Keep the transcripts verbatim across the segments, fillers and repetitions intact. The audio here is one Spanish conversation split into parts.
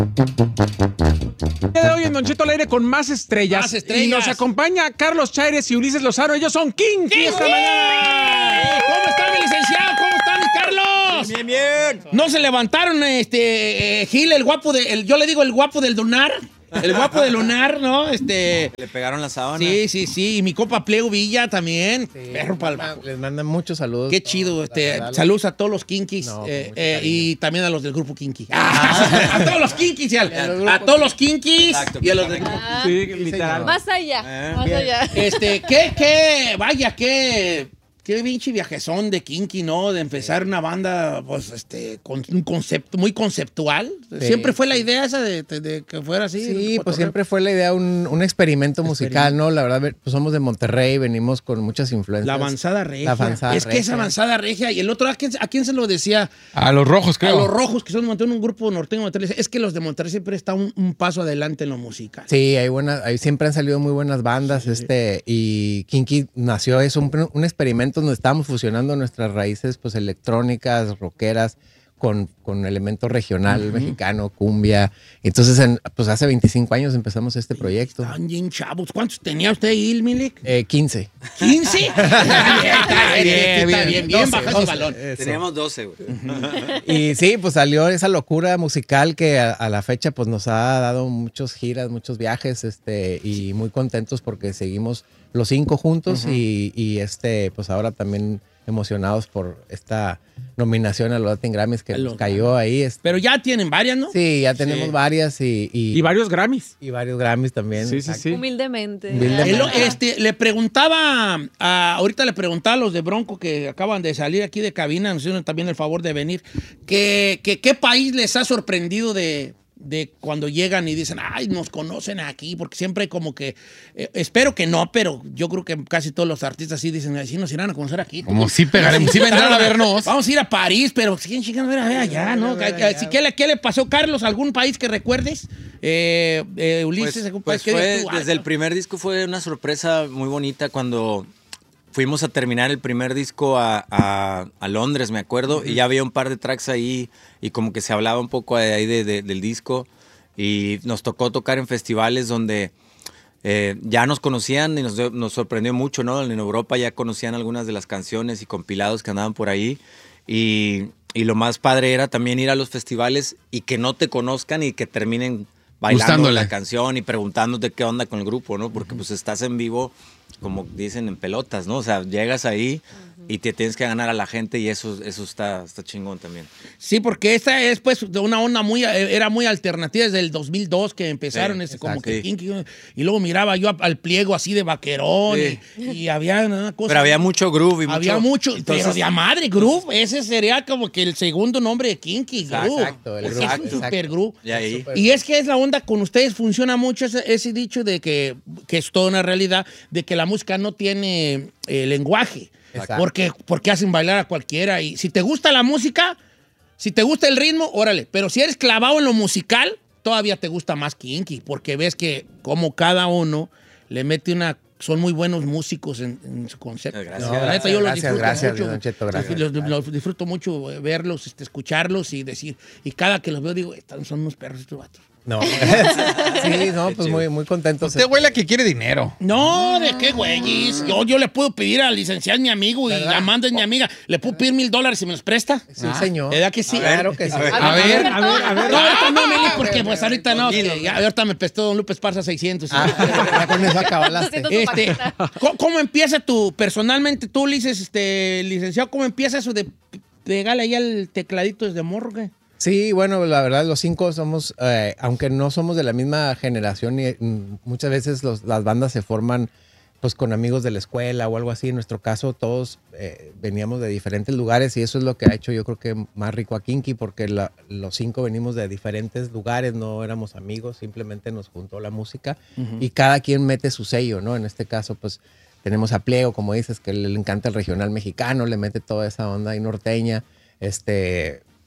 de hoy en Don Cheto al aire con más estrellas. Más estrellas. Y nos acompaña Carlos Chaires y Ulises Lozano. Ellos son Kinky esta mañana. ¿Cómo está mi licenciado? ¿Cómo está mi Carlos? Bien, bien. ¿No se levantaron este eh, Gil, el guapo de el, yo le digo el guapo del Lunar? El guapo del Lunar, ¿no? Este. Le pegaron la sábana. Sí, sí, sí. Y mi copa Pleo Villa también. Sí, Perro pa'l les, bajo. les mandan muchos saludos. Qué chido. No, Este, verdad, saludos a todos los Kinkis No, eh, con mucho eh, cariño. y también a los del grupo Kinky. Ah, a todos los Kinkis y al- a, todos los Kinkis Exacto. y a los del grupo. Sí, literal. Más allá, Eh, más bien. allá. Este, qué, qué, vaya, qué, qué pinche viajezón de Kinky, ¿no? De empezar una banda, pues, este, con un concepto muy conceptual. Sí. Siempre fue la idea esa de, de- de que fuera así. Sí, el pues cotorreo. siempre fue la idea, un, un experimento musical, Experimento. ¿no? La verdad, pues somos de Monterrey, venimos con muchas influencias. La avanzada regia. La avanzada es que esa regia. avanzada regia. Y el otro, ¿a quién, a quién se lo decía? A los rojos, A creo. los rojos, que son de Monterrey, un grupo norteño de Monterrey. Es que los de Monterrey siempre están un, un paso adelante en lo musical. Sí, hay buenas, hay, siempre han salido muy buenas bandas, este, y Kinky nació eso, un, un experimento donde estábamos fusionando nuestras raíces, pues, electrónicas, rockeras, con, con elementos regional, mexicano, cumbia. Entonces, en, pues hace veinticinco años empezamos este proyecto. Están bien chavos. ¿Cuántos tenía usted, Ilmilik? Eh, quince. ¿quince? Está bien, está bien, Bien, está bien. bien, bien, doce, baja ese doce. balón. Eso. Teníamos doce, güey. Y sí, pues salió esa locura musical que a, a la fecha pues nos ha dado muchas giras, muchos viajes, este, y muy contentos porque seguimos los cinco juntos y, y este, pues ahora también emocionados por esta nominación a los Latin Grammys que A nos los cayó ahí. este. Pero ya tienen varias, ¿no? Sí, ya tenemos Sí. varias y, y, Y varios Grammys. y varios Grammys también. Sí, sí, exacto. sí. Humildemente. Humildemente. El- este, le preguntaba, a- ahorita le preguntaba a los de Bronco que acaban de salir aquí de cabina, nos hicieron también el favor de venir, que, que qué país les ha sorprendido de, de cuando llegan y dicen, ay, nos conocen aquí, porque siempre hay como que, eh, espero que no, pero yo creo que casi todos los artistas sí dicen, ay, sí nos irán a conocer aquí. Como sí pegaremos, sí vendrán a vernos. Vamos a ir a París, pero ¿quién chican a ver allá, no? ¿Qué, qué le, ¿Qué le pasó, Carlos? ¿Algún país que recuerdes? Eh, eh, Ulises, Pues, ¿algún pues país que fue, digas tú? desde Ay, el primer disco fue una sorpresa muy bonita cuando fuimos a terminar el primer disco a, a- a Londres, me acuerdo, y ya había un par de tracks ahí y como que se hablaba un poco de ahí de- de- del disco y nos tocó tocar en festivales donde eh, ya nos conocían y nos, nos sorprendió mucho, ¿no? En Europa ya conocían algunas de las canciones y compilados que andaban por ahí y, y lo más padre era también ir a los festivales y que no te conozcan y que terminen bailando Gustándole. la canción y preguntándote qué onda con el grupo, ¿no? Porque pues estás en vivo, como dicen, en pelotas, ¿no? O sea, llegas ahí y te tienes que ganar a la gente y eso, eso está, está chingón también. Sí, porque esta es pues de una onda muy, era muy alternativa desde el dos mil dos que empezaron Sí, ese, como exacto. que Sí. Kinky, y luego miraba yo al pliego así de vaquerón Sí. y, y había una cosa. Pero había mucho groove y mucho... Había mucho, entonces- pero de a madre, groove, ese sería como que el segundo nombre de Kinky, groove. Exacto, el Es groove, un exacto. super groove. Y ahí... Y es que es la onda con ustedes, funciona mucho ese, ese dicho de que, que es toda una realidad, de que la música no tiene eh, lenguaje. Exacto. Porque, porque hacen bailar a cualquiera. Y si te gusta la música, si te gusta el ritmo, órale. Pero si eres clavado en lo musical, todavía te gusta más Kinky. Porque ves que como cada uno le mete una... Son muy buenos músicos en, en su concepto. Gracias. No, la neta, yo los Gracias, disfruto gracias, mucho. Don Cheto, gracias. Los- los disfruto mucho eh, verlos, este, escucharlos y decir... Y cada que los veo digo, "Estos son unos perros estos vatos". No. Sí, no, pues muy, muy contentos. Usted huele a que quiere dinero. No, ¿de qué, güeyes? Yo, yo le puedo pedir al licenciado, es mi amigo, y ¿Verdad? Amanda es mi amiga. ¿Le puedo pedir mil dólares si me los presta? Sí, señor. ¿Verdad que sí? Claro que sí. A ver. A ver, a ver, a ver. No, ahorita no, Meli, porque pues ahorita no. que ya, ahorita me prestó Don Lupe Esparza seiscientos. Ah, ya con eso acabaste. Este, ¿cómo, cómo empieza tú, personalmente, tú, Ulises, este, licenciado, cómo empieza eso de pegarle ahí al tecladito desde morro, qué? Sí, bueno, la verdad, los cinco somos, eh, aunque no somos de la misma generación, y, mm, muchas veces los- las bandas se forman pues con amigos de la escuela o algo así. En nuestro caso, todos eh, veníamos de diferentes lugares y eso es lo que ha hecho, yo creo que más rico a Kinky, porque la- los cinco venimos de diferentes lugares, no éramos amigos, simplemente nos juntó la música y cada quien mete su sello, ¿no? En este caso, pues tenemos a Pliego, como dices, que le, le encanta el regional mexicano, le mete toda esa onda ahí norteña, este...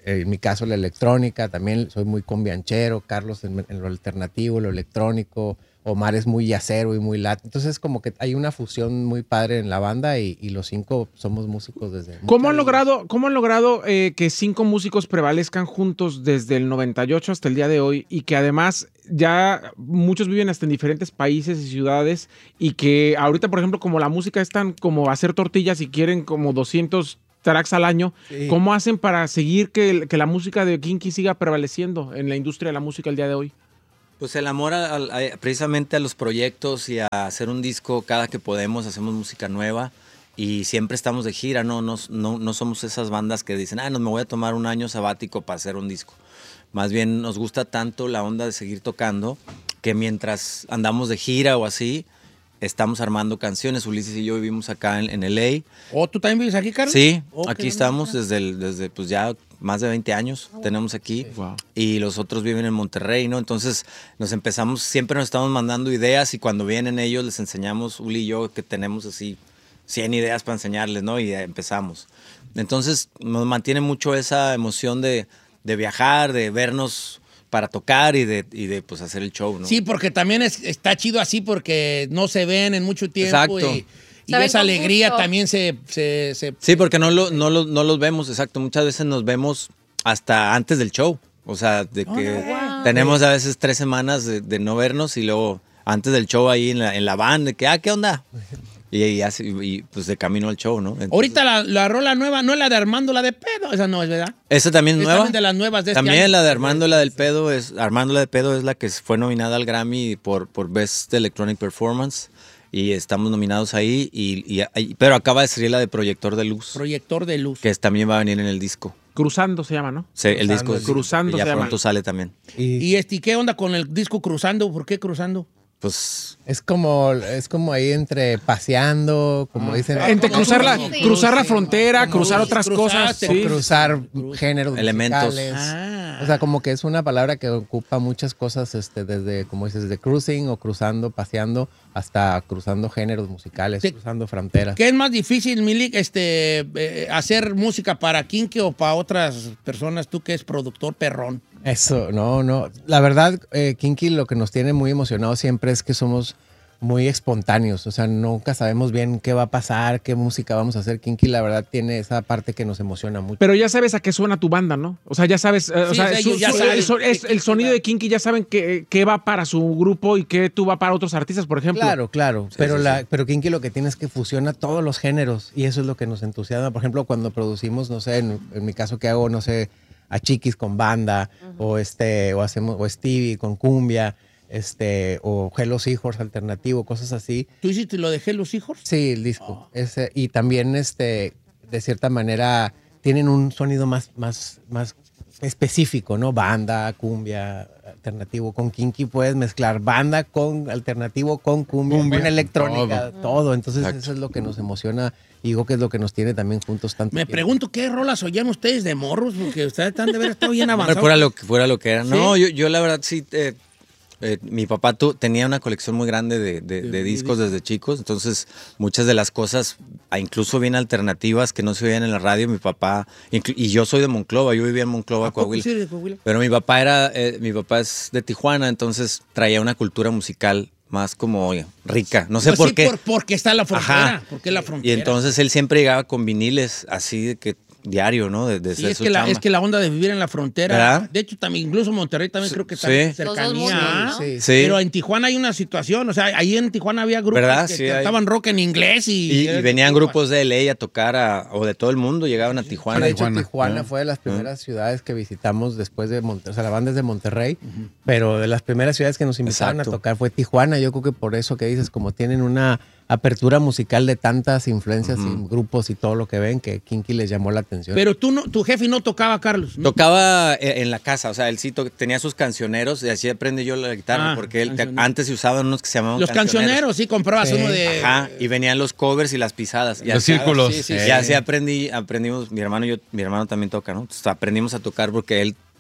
en mi caso la electrónica, también soy muy combianchero, Carlos en, en lo alternativo, lo electrónico, Omar es muy yacero y muy lat. Entonces como que hay una fusión muy padre en la banda y, y los cinco somos músicos desde... ¿Cómo han logrado, cómo han logrado eh, que cinco músicos prevalezcan juntos desde el noventa y ocho hasta el día de hoy y que además ya muchos viven hasta en diferentes países y ciudades y que ahorita, por ejemplo, como la música es tan como hacer tortillas y quieren como doscientos tracks al año, sí. ¿Cómo hacen para seguir que, que la música de Kinky siga prevaleciendo en la industria de la música el día de hoy? Pues el amor a, a, precisamente a los proyectos y a hacer un disco cada que podemos, hacemos música nueva y siempre estamos de gira, no, no, no, no somos esas bandas que dicen, ah, no, me voy a tomar un año sabático para hacer un disco. Más bien nos gusta tanto la onda de seguir tocando que mientras andamos de gira o así, estamos armando canciones. Ulises y yo vivimos acá en, en L A. ¿Oh, tú también vives aquí, Carlos? Sí, oh, aquí estamos desde, el, desde pues ya más de veinte años oh, tenemos aquí. Wow. Y los otros viven en Monterrey, ¿no? Entonces nos empezamos, siempre nos estamos mandando ideas y cuando vienen ellos les enseñamos, Uli y yo, que tenemos así cien ideas para enseñarles, ¿no? Y empezamos. Entonces nos mantiene mucho esa emoción de, de viajar, de vernos para tocar y de, y de pues hacer el show, ¿no? Sí, porque también es, está chido así porque no se ven en mucho tiempo. Exacto. Y, y esa alegría gusto. también se, se, se... Sí, porque no, lo, no, lo, no los vemos, exacto. Muchas veces nos vemos hasta antes del show. O sea, de que oh, wow. tenemos a veces tres semanas de, de no vernos y luego antes del show ahí en la, en la van, de que, ah, ¿qué onda? Y, y, así, y pues de camino al show, ¿no? Entonces, ahorita la, la rola nueva, no es la de Armando, la de pedo, esa no es, ¿verdad? ¿Esa también es nueva? También de las nuevas de este También año. La de Armando, la del pedo, es Armando la de pedo es la que fue nominada al Grammy por, por Best Electronic Performance y estamos nominados ahí, y, y, y, pero acaba de salir la de Proyector de Luz. Proyector de Luz. Que también va a venir en el disco. Cruzando se llama, ¿no? Sí, el disco. Cruzando y ya se pronto llama. sale también. ¿Y, ¿Y este, qué onda con el disco Cruzando? ¿Por qué Cruzando? Pues es como es como ahí entre paseando, como ah, dicen, entre cruzar la sí. cruzar la frontera, cruzar otras cosas, sí. cruzar géneros elementos. Musicales. Ah. O sea, como que es una palabra que ocupa muchas cosas, este, desde como dices, desde cruising o cruzando, paseando, hasta cruzando géneros musicales, sí. cruzando fronteras. ¿Qué es más difícil, Milik, este, eh, hacer música para Kinky o para otras personas? Tú que es productor perrón. Eso, no, no. La verdad, eh, Kinky lo que nos tiene muy emocionados siempre es que somos muy espontáneos. O sea, nunca sabemos bien qué va a pasar, qué música vamos a hacer. Kinky, la verdad, tiene esa parte que nos emociona mucho. Pero ya sabes a qué suena tu banda, ¿no? O sea, ya sabes, eh, sí, o sea, o sea su, ya su, sabes, el, so, es, el sonido de Kinky ya saben qué, qué va para su grupo y qué tú va para otros artistas, por ejemplo. Claro, claro. Sí, pero, sí, la, sí. pero Kinky lo que tiene es que fusiona todos los géneros y eso es lo que nos entusiasma. Por ejemplo, cuando producimos, no sé, en, en mi caso que hago, no sé, a Chiquis con banda, uh-huh. o este, o hacemos, o Stevie con cumbia, este, o Hello Seahorse alternativo, cosas así. ¿Tú hiciste lo de Hello Seahorse? Sí, el disco. Oh. Ese, y también, este, de cierta manera, tienen un sonido más, más, más específico, ¿no? Banda, cumbia, alternativo. Con Kinky puedes mezclar banda con alternativo, con cumbia, cumbia. con electrónica, todo. todo. Entonces, exacto. Eso es lo que nos emociona. Y digo que es lo que nos tiene también juntos tanto Me tiempo. pregunto qué rolas oían ustedes de morros, porque ustedes están de ver estado bien avanzados. Fuera lo que fuera lo que era. ¿Sí? No, yo, yo la verdad sí, eh, eh, mi papá tu, tenía una colección muy grande de, de, de, de discos desde chicos, entonces muchas de las cosas, incluso bien alternativas que no se oían en la radio, mi papá, y yo soy de Monclova, yo vivía en Monclova, Coahuila, sí, de Coahuila. Pero mi papá era, eh, mi papá es de Tijuana, entonces traía una cultura musical más como oye, rica, no sé pues por sí, qué. Por, porque está la frontera, Ajá. porque la frontera. Y entonces él siempre llegaba con viniles así de que diario, ¿no? Desde sí, es que, la, es que la onda de vivir en la frontera, ¿verdad? De hecho también, incluso Monterrey también sí, creo que está sí. en cercanía, ¿no? Sí, sí. Pero en Tijuana hay una situación, o sea, ahí en Tijuana había grupos ¿verdad? que Sí, cantaban hay... rock en inglés y... Y, y venían grupos de L A a tocar, a, o de todo el mundo, llegaban a Tijuana. De hecho, Tijuana, Tijuana ¿no? fue de las primeras uh-huh. ciudades que visitamos después de Monterrey, o sea, la banda es de Monterrey, uh-huh. pero de las primeras ciudades que nos invitaron Exacto. a tocar fue Tijuana. Yo creo que por eso que dices, como tienen una apertura musical de tantas influencias uh-huh. y grupos y todo lo que ven, que Kinky les llamó la atención. Pero tú no, tu jefe no tocaba, Carlos, ¿no? Tocaba en la casa, o sea, él sí to- tenía sus cancioneros y así aprendí yo la guitarra, Ah, porque él, te, antes se usaban unos que se llamaban los cancioneros. cancioneros, sí, comprabas sí. uno de... Ajá, y venían los covers y las pisadas. Y los así, círculos. Sí, sí, sí. Y así aprendí, aprendimos, mi hermano y yo, mi hermano también toca, ¿no? Entonces aprendimos a tocar porque él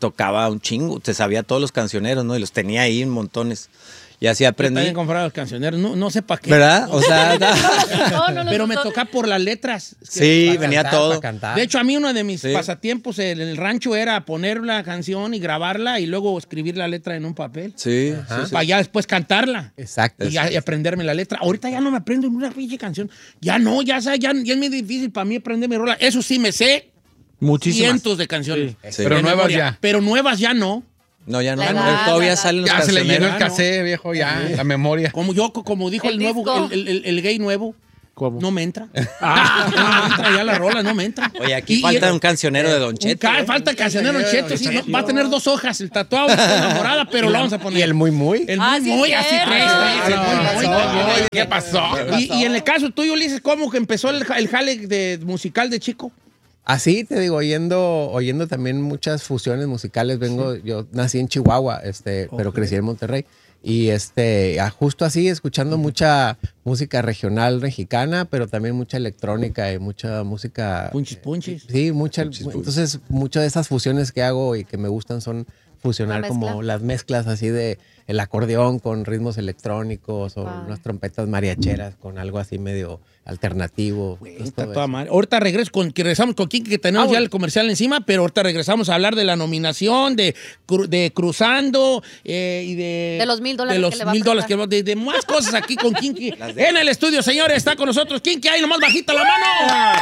tocaba un chingo, te sabía todos los cancioneros, ¿no? Y los tenía ahí en montones. Y así aprendí. También compraba los cancioneros, no, no sé para qué. ¿Verdad? O sea, No, no, no, pero no, me no. tocaba por las letras. Es que sí, Para venía cantar, todo. para cantar. De hecho, a mí uno de mis Sí. pasatiempos en el rancho era poner la canción y grabarla y luego escribir la letra en un papel. Sí, sí, sí. Para ya después cantarla. Exacto. Y, ya- y aprenderme la letra. Ahorita ya no me aprendo una pinche canción. Ya no, ya, sé, ya, ya es muy difícil para mí aprender mi rola. Eso sí, me sé Muchísimas. cientos de canciones. Sí. Pero De nuevas memoria. ya. Pero nuevas ya no. No, ya no. La no, edad, todavía la edad. salen los Ya se le llenó el Ah, no. cassette, viejo, ya, la memoria. Como yo, como dijo el, El nuevo, disco. el, el- el gay nuevo. ¿Cómo? No me entra. Ah, no me entra ya la rola, no me entra. Oye, aquí Y- falta y- un cancionero de Don Un Cheto. ca- ¿eh? falta el cancionero Don Cheto, sí, no, va a tener dos hojas, el tatuado está enamorada, pero lo vamos a poner. Y el muy, muy. El Ah, muy, sí, muy, es así cierto. tres, tres, el muy, muy, muy, muy. ¿Qué pasó? Y, y en el caso tuyo, Ulises, ¿cómo que empezó el, ja- el jale de musical de chico? Así te digo, oyendo, oyendo también muchas fusiones musicales. Vengo, yo nací en Chihuahua, este, pero Ok. crecí en Monterrey. Y este, ah, justo así, escuchando mucha música regional mexicana, pero también mucha electrónica y mucha música. Punchis, punchis. Sí, mucha. Entonces, muchas de esas fusiones que hago y que me gustan son fusionar La como mezcla. las mezclas así de el acordeón con ritmos electrónicos o Wow. unas trompetas mariacheras con algo así medio alternativo. Entonces, Está todo toda eso. madre. Ahorita regreso con, que regresamos con Kiki, que tenemos Ah, ya bueno. el comercial encima, pero ahorita regresamos a hablar de la nominación, de, cru- de Cruzando eh, y de... De los mil dólares de los que le va a mil dólares prestar. que va- de, de más cosas aquí con Kinky. En el estudio, señores, está con nosotros Kinky. Ahí nomás bajita la mano.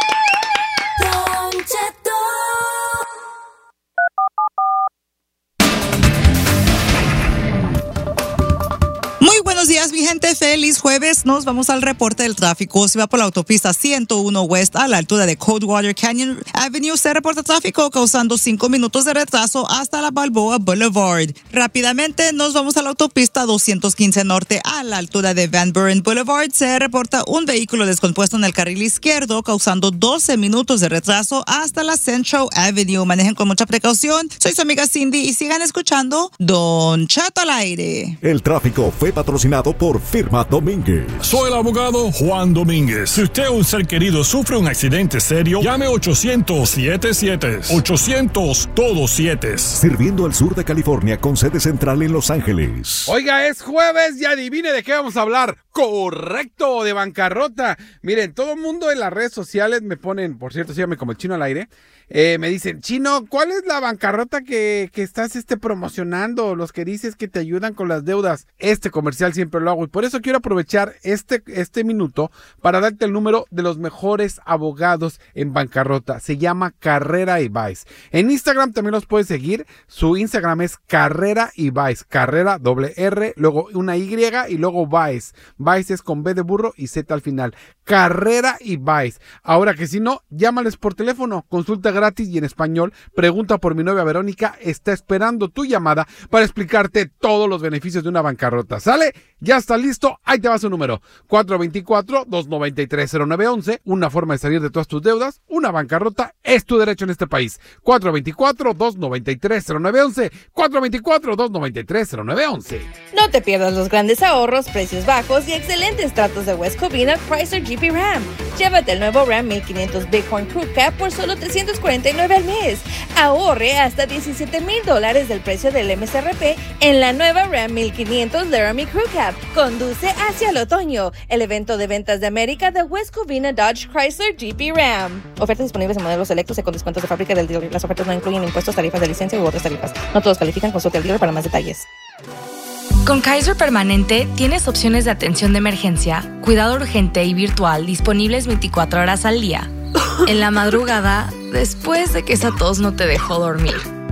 Don Cheto. Muy buenos días, mi gente. Feliz jueves. Nos vamos al reporte del tráfico. Si va por la autopista ciento uno West a la altura de Coldwater Canyon Avenue, se reporta tráfico causando cinco minutos de retraso hasta la Balboa Boulevard. Rápidamente nos vamos a la autopista doscientos quince Norte a la altura de Van Buren Boulevard. Se reporta un vehículo descompuesto en el carril izquierdo causando doce minutos de retraso hasta la Central Avenue. Manejen con mucha precaución. Soy su amiga Cindy y sigan escuchando Don Cheto al aire. El tráfico fue patrocinado por Firma Domínguez. Soy el abogado Juan Domínguez. Si usted o un ser querido sufre un accidente serio, llame ochocientos siete siete. ochocientos todos siete. Sirviendo al sur de California con sede central en Los Ángeles. Oiga, es jueves y adivine de qué vamos a hablar. Correcto, de bancarrota. Miren, todo el mundo en las redes sociales me ponen, por cierto, síganme como el Chino al aire. Eh, me dicen, Chino, ¿cuál es la bancarrota que, que estás este, promocionando? Los que dices que te ayudan con las deudas. Este comercial siempre lo hago y por eso quiero aprovechar este, este minuto para darte el número de los mejores abogados en bancarrota. Se llama Carrera y Vice. En Instagram también los puedes seguir. Su Instagram es Carrera y Vice. Carrera, doble R, luego una Y y luego Vice. Vice es con B de burro y Z al final. Carrera y Vice. Ahora que si no, llámales por teléfono. Consulta gratis y en español. Pregunta por mi novia Verónica. Está esperando tu llamada para explicarte todos los beneficios de una bancarrota. ¿Sale? Ya está listo. Ahí te va su número. cuatro dos cuatro, dos nueve tres, cero nueve uno uno. Una forma de salir de todas tus deudas. Una bancarrota es tu derecho en este país. cuatro dos cuatro, dos nueve tres, cero nueve uno uno. cuatro dos cuatro, dos nueve tres, cero nueve uno uno. No te pierdas los grandes ahorros, precios bajos y excelentes tratos de West Covina Chrysler Jeep Ram. Llévate el nuevo Ram mil quinientos Bighorn Crew Cab por solo trescientos cuarenta y nueve al mes. Ahorre hasta diecisiete mil dólares del precio del M S R P en la nueva Ram mil quinientos Laramie Crew Cab. Conduce hacia el otoño. El evento de ventas de América de West Covina Dodge Chrysler Jeep Ram. Ofertas disponibles en modelos selectos y con descuentos de fábrica del dealer. Las ofertas no incluyen impuestos, tarifas de licencia u otras tarifas. No todos califican. Consulte al dealer para más detalles. Con Kaiser Permanente tienes opciones de atención de emergencia, cuidado urgente y virtual disponibles veinticuatro horas al día. En la madrugada, después de que esa tos no te dejó dormir.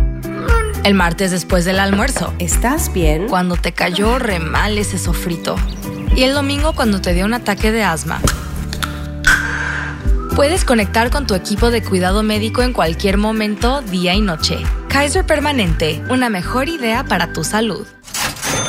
El martes después del almuerzo. ¿Estás bien? Cuando te cayó re mal ese sofrito. Y el domingo cuando te dio un ataque de asma. Puedes conectar con tu equipo de cuidado médico en cualquier momento, día y noche. Kaiser Permanente, una mejor idea para tu salud.